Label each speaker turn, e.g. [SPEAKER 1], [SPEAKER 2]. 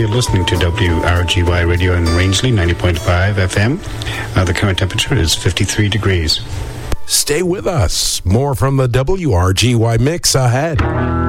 [SPEAKER 1] listening to WRGY Radio in Rangeley, 90.5 FM. The current temperature is 53 degrees.
[SPEAKER 2] Stay with us. More from the WRGY Mix ahead.